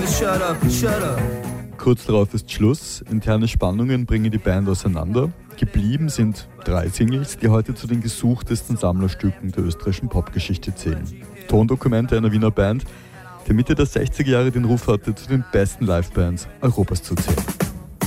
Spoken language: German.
shut up, shut up. Kurz darauf ist Schluss. Interne Spannungen bringen die Band auseinander. Geblieben sind 3 Singles, die heute zu den gesuchtesten Sammlerstücken der österreichischen Popgeschichte zählen. Tondokumente einer Wiener Band, die Mitte der 60er Jahre den Ruf hatte, zu den besten Livebands Europas zu zählen.